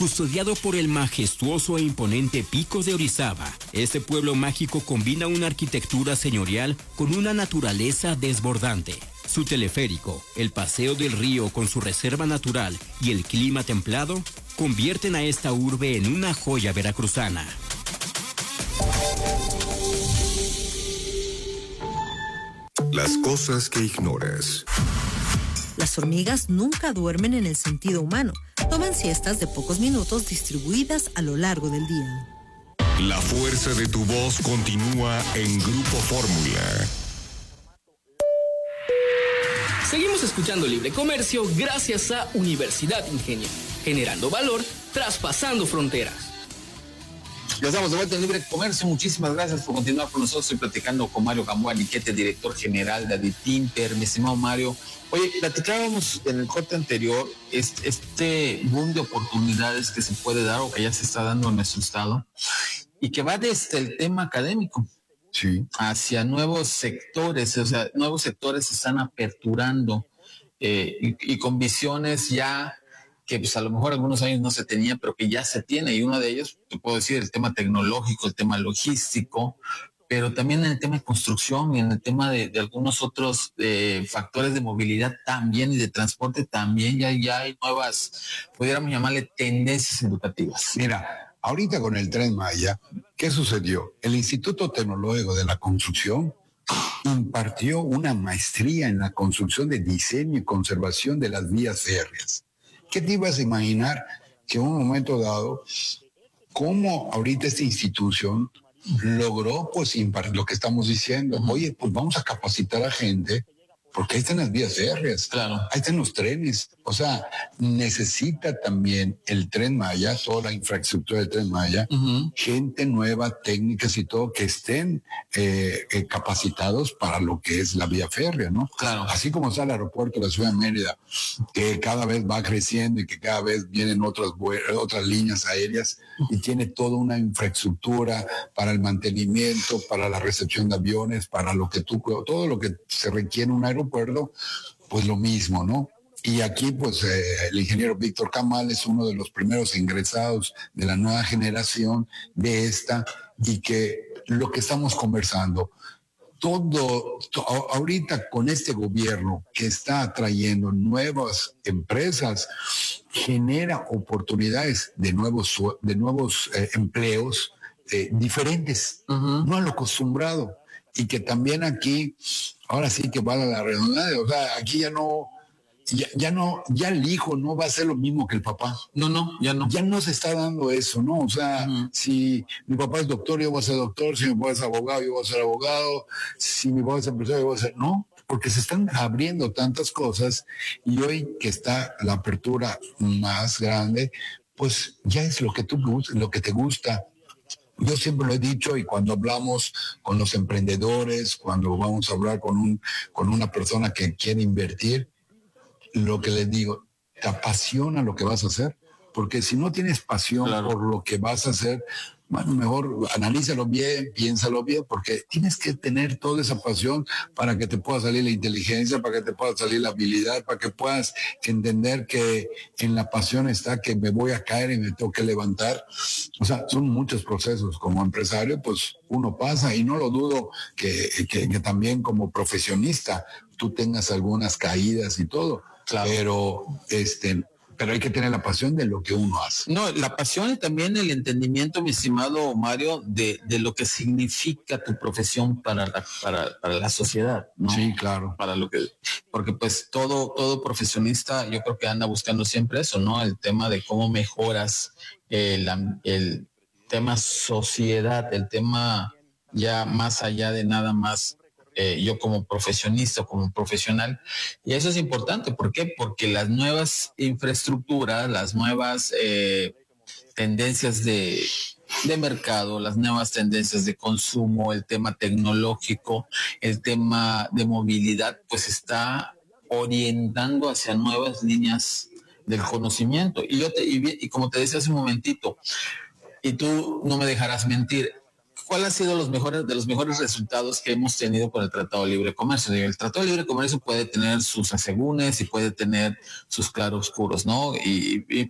Custodiado por el majestuoso e imponente Pico de Orizaba, este pueblo mágico combina una arquitectura señorial con una naturaleza desbordante. Su teleférico, el paseo del río con su reserva natural y el clima templado convierten a esta urbe en una joya veracruzana. Las cosas que ignoras. Las hormigas nunca duermen en el sentido humano. Toman siestas de pocos minutos distribuidas a lo largo del día. La fuerza de tu voz continúa en Grupo Fórmula. Seguimos escuchando Libre Comercio gracias a Universidad Ingenio, generando valor, traspasando fronteras. Ya estamos de vuelta en Libre Comercio. Muchísimas gracias por continuar con nosotros. Estoy platicando con Mario Gamboa Niquete, director general de Aditinter. Mi estimado Mario, oye, platicábamos en el corte anterior este boom de oportunidades que se puede dar o que ya se está dando en nuestro estado y que va desde el tema académico. Sí. Hacia nuevos sectores, o sea, nuevos sectores se están aperturando y con visiones ya que pues a lo mejor algunos años no se tenía, pero que ya se tiene, y uno de ellos, te puedo decir, el tema tecnológico, el tema logístico, pero también en el tema de construcción y en el tema de algunos otros factores de movilidad también y de transporte también, ya hay nuevas, pudiéramos llamarle tendencias educativas. Mira, ahorita con el Tren Maya, ¿qué sucedió? El Instituto Tecnológico de la Construcción impartió una maestría en la construcción de diseño y conservación de las vías férreas. ¿Qué te ibas a imaginar que en un momento dado, cómo ahorita esta institución logró pues lo que estamos diciendo? Oye, pues vamos a capacitar a gente, porque ahí están las vías férreas, claro, ahí están los trenes. O sea, necesita también el Tren Maya, toda la infraestructura del Tren Maya, gente nueva, técnicas y todo, que estén capacitados para lo que es la vía férrea, ¿no? Claro. Así como está el aeropuerto de la ciudad de Mérida, que cada vez va creciendo y que cada vez vienen otras líneas aéreas y tiene toda una infraestructura para el mantenimiento, para la recepción de aviones, para lo que todo lo que se requiere en un aeropuerto, pues lo mismo, ¿no? Y aquí, pues, el ingeniero Víctor Camal es uno de los primeros ingresados de la nueva generación de esta, y que lo que estamos conversando, ahorita con este gobierno que está atrayendo nuevas empresas, genera oportunidades de nuevos empleos diferentes, no a lo acostumbrado, y que también aquí, ahora sí que vale la redundancia, o sea, aquí ya el hijo no va a ser lo mismo que el papá. Ya no se está dando eso, ¿no? O sea, si mi papá es doctor, yo voy a ser doctor; si mi papá es abogado, yo voy a ser abogado; si mi papá es empresario, yo voy a ser... No, porque se están abriendo tantas cosas, y hoy que está la apertura más grande, pues ya es lo que te gusta. Yo siempre lo he dicho, y cuando hablamos con los emprendedores, cuando vamos a hablar con una persona que quiere invertir, lo que les digo, ¿te apasiona lo que vas a hacer? Porque si no tienes pasión por lo que vas a hacer, bueno, mejor analízalo bien, piénsalo bien, porque tienes que tener toda esa pasión para que te pueda salir la inteligencia, para que te pueda salir la habilidad, para que puedas entender que en la pasión está que me voy a caer y me tengo que levantar. O sea, son muchos procesos. Como empresario, pues uno pasa, y no lo dudo que también como profesionista tú tengas algunas caídas y todo. Claro. Pero hay que tener la pasión de lo que uno hace. No, la pasión y también el entendimiento, mi estimado Mario, de lo que significa tu profesión para la sociedad, ¿no? Sí, claro. Porque pues todo profesionista, yo creo que anda buscando siempre eso, ¿no? El tema de cómo mejoras el tema sociedad, el tema ya más allá de nada más. Yo como profesionista, como profesional, y eso es importante. ¿Por qué? Porque las nuevas infraestructuras, las nuevas tendencias de mercado, las nuevas tendencias de consumo, el tema tecnológico, el tema de movilidad, pues está orientando hacia nuevas líneas del conocimiento. Y como te decía hace un momentito, y tú no me dejarás mentir, ¿cuál ha sido los mejores resultados que hemos tenido con el Tratado de Libre Comercio? El Tratado de Libre Comercio puede tener sus asegúnes y puede tener sus claroscuros, ¿no? Y